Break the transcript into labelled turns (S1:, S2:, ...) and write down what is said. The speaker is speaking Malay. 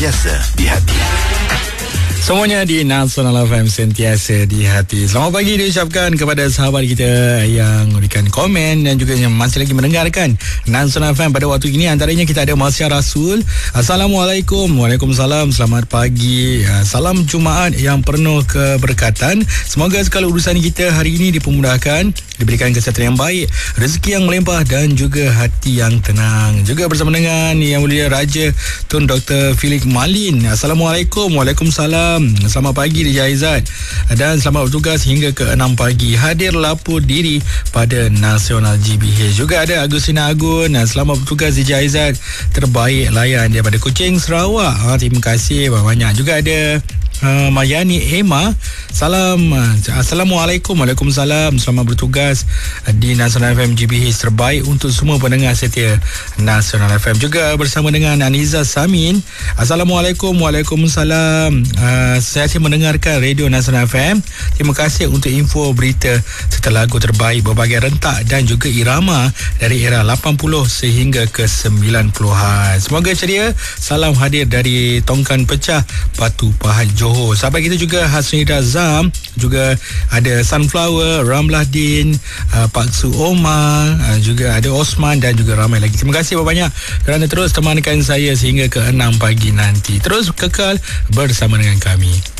S1: sentiasa di hati.
S2: Semuanya di Nasional FM sentiasa di hati. Selamat pagi diucapkan kepada sahabat kita yang memberikan komen dan juga yang masih lagi mendengarkan Nasional FM pada waktu ini. Antaranya kita ada Masya Rasul. Assalamualaikum. Waalaikumsalam. Selamat pagi. Salam Jumaat yang penuh keberkatan. Semoga segala urusan kita hari ini dipermudahkan, diberikan kesihatan yang baik, rezeki yang melimpah dan juga hati yang tenang. Juga bersama dengan Yang Mulia Raja Tun Dr. Filik Malin. Assalamualaikum. Waalaikumsalam. Selamat pagi Dija Aizat dan selamat bertugas hingga ke 6 pagi. Hadir lapor diri pada Nasional GBH. Juga ada Agustina Agun. Selamat bertugas Dija Aizat, terbaik layan daripada Kuching, Sarawak. Terima kasih banyak. Juga ada Mayani Emma. Assalamualaikum. Waalaikumsalam. Selamat bertugas di Nasional FM GBH, terbaik untuk semua pendengar setia Nasional FM. Juga bersama dengan Aniza Samin. Assalamualaikum. Waalaikumsalam. Saya mendengarkan Radio Nasional FM. Terima kasih untuk info, berita serta lagu terbaik berbagai rentak dan juga irama dari era 80 sehingga ke 90-an. Semoga ceria. Salam hadir dari Tongkan Pecah, Batu Pahat, Johor. Sahabat kita juga Hasnida Zam, juga ada Sunflower, Ramlah Din, Pak Su Omar, juga ada Osman dan juga ramai lagi. Terima kasih banyak kerana terus temankan saya sehingga ke 6 pagi nanti. Terus kekal bersama dengan kami.